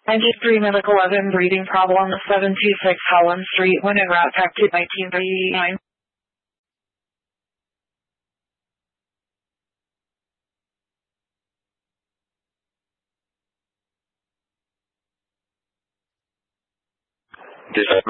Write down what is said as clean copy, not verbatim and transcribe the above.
93 Medical 11 breathing problem 726 Holland Street when en route back to 1939. This